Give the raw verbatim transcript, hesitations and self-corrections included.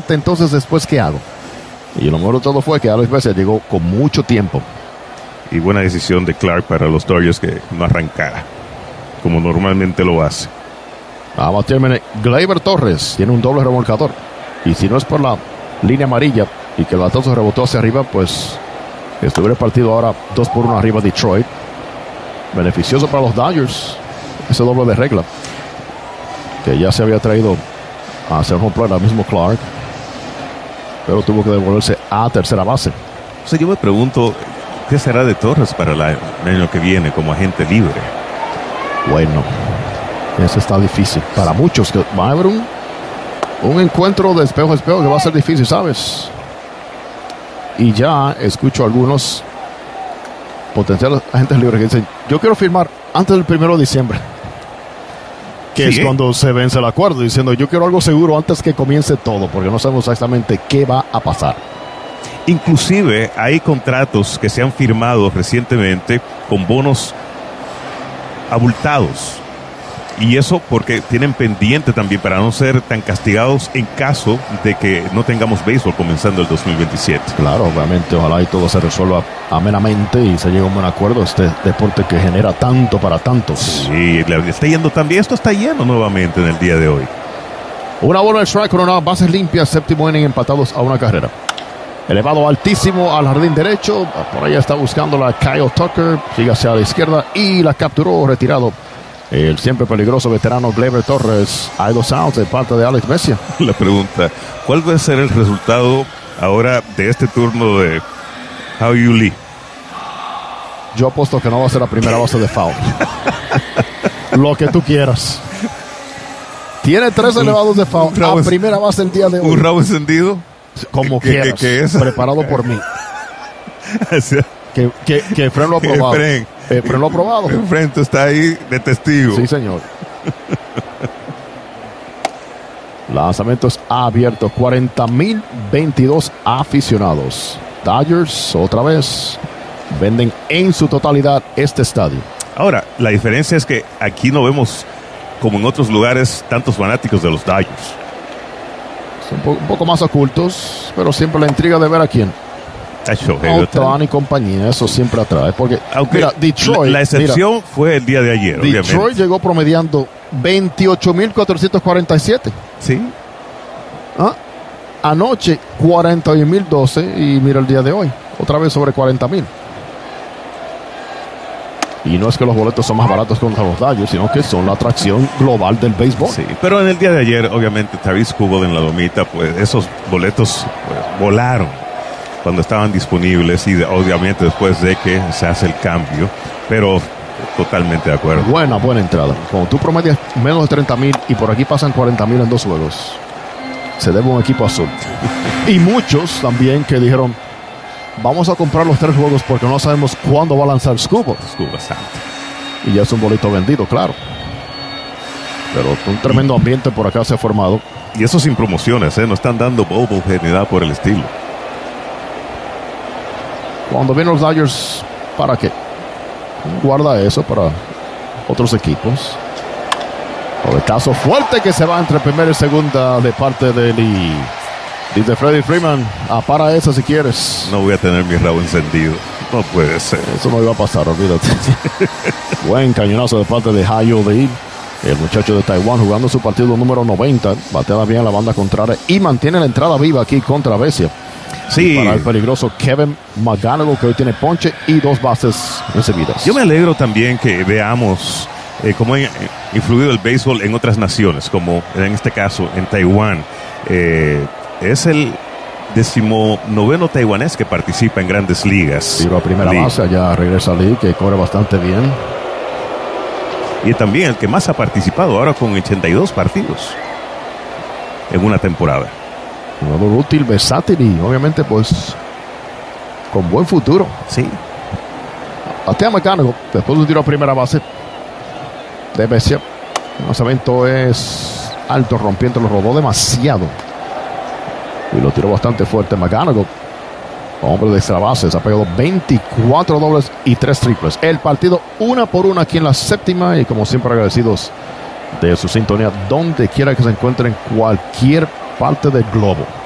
suerte, entonces después ¿qué hago? Y lo mejor de todo fue que Alex Vesia llegó con mucho tiempo. Y buena decisión de Clark para los Dodgers que no arrancara, como normalmente lo hace. Vamos a terminar. Gleyber Torres tiene un doble remolcador. Y si no es por la línea amarilla y que el batazo rebotó hacia arriba, pues estuviera el partido ahora dos por uno arriba Detroit. Beneficioso para los Dodgers ese doble de regla, que ya se había traído a hacer home play al mismo Clark, pero tuvo que devolverse a tercera base. O sea, yo me pregunto, ¿qué será de Torres para el año que viene como agente libre? Bueno, eso está difícil. Para muchos, que va a haber un, un encuentro de espejo a espejo que va a ser difícil, ¿sabes? Y ya escucho a algunos potenciales agentes libres que dicen, yo quiero firmar antes del primero de diciembre. Que Sí. es cuando se vence el acuerdo, diciendo, yo quiero algo seguro antes que comience todo, porque no sabemos exactamente qué va a pasar. Inclusive hay contratos que se han firmado recientemente con bonos abultados. Y eso porque tienen pendiente también para no ser tan castigados en caso de que no tengamos béisbol comenzando el dos mil veintisiete. Claro, obviamente, ojalá y todo se resuelva amenamente y se llegue a un buen acuerdo. Este deporte que genera tanto para tantos. Sí, le está yendo también. Esto está lleno nuevamente en el día de hoy. Una bola de strike con una bases limpias, séptimo inning, empatados a una carrera. Elevado altísimo al jardín derecho. Por allá está buscando la Kyle Tucker. Sigue hacia la izquierda y la capturó, retirado el siempre peligroso veterano Gleyber Torres. Hay dos outs de parte de Alex Vesia. La pregunta, ¿cuál va a ser el resultado ahora de este turno de Hao-Yu Lee? Yo apuesto que no va a ser la primera base de foul. Lo que tú quieras. Tiene tres elevados de foul a primera base el día de hoy. ¿Un rabo encendido? Como ¿Qué, quieras. qué, qué es? Preparado por mí. que, que, que Efren lo ha probado. Efren. Efren lo ha probado. Efren está ahí de testigo. Sí, señor. Lanzamientos abiertos. cuarenta mil veintidós aficionados. Dodgers, otra vez, venden en su totalidad este estadio. Ahora, la diferencia es que aquí no vemos, como en otros lugares, tantos fanáticos de los Dodgers. Son un, po un poco más ocultos, pero siempre la intriga de ver a quién. Ohtani y compañía, eso siempre atrae. Porque, aunque mira, Detroit. La, la excepción mira, fue el día de ayer. Detroit obviamente. llegó promediando veintiocho mil cuatrocientos cuarenta y siete. Sí. ¿Ah? Anoche cuarenta mil doce y mira el día de hoy, otra vez sobre cuarenta mil. Y no es que los boletos son más baratos contra los Dodgers, sino que son la atracción global del béisbol. Sí, pero en el día de ayer, obviamente, Tavis jugó en la domita, pues esos boletos pues, volaron cuando estaban disponibles y obviamente después de que se hace el cambio, pero totalmente de acuerdo. Buena, buena entrada. Cuando tú promedias menos de treinta mil y por aquí pasan cuarenta mil en dos juegos, se debe un equipo azul. Y muchos también que dijeron, vamos a comprar los tres juegos porque no sabemos cuándo va a lanzar Scuba. Scuba Santo. Y ya es un boleto vendido, claro. Pero un tremendo ambiente por acá se ha formado. Y eso sin promociones, ¿eh? No están dando bobo ni nada por el estilo. Cuando vienen los Dodgers, ¿para qué? Guarda eso para otros equipos. Boletazo fuerte que se va entre primera y segunda de parte de Lee. Dice Freddie Freeman, ah, para eso si quieres. No voy a tener mi rabo encendido. No puede ser. Eso no iba a pasar, olvídate. Buen cañonazo de parte de Hao-Yu Lee, el muchacho de Taiwán, jugando su partido número noventa. Batea bien la banda contraria y mantiene la entrada viva aquí contra Vesia. Sí. Para el peligroso Kevin McGonigal, que hoy tiene ponche y dos bases recibidas. Yo me alegro también que veamos eh, cómo ha influido el béisbol en otras naciones, como en este caso en Taiwán. Eh, es el decimonoveno taiwanés que participa en grandes ligas. Tiro a primera Lee. Base, allá regresa Lee, que corre bastante bien. Y también el que más ha participado ahora con ochenta y dos partidos en una temporada. Jugador útil, versátil y obviamente pues con buen futuro. Sí. Batea McGonigal, después de un tiro a primera base de Vesia. El lanzamiento es alto, rompiendo, lo rodó demasiado. Y lo tiró bastante fuerte McGonigal. Hombre de extra base, se ha pegado veinticuatro dobles y tres triples. El partido una por una aquí en la séptima y como siempre agradecidos de su sintonía donde quiera que se encuentren en cualquier parte del globo.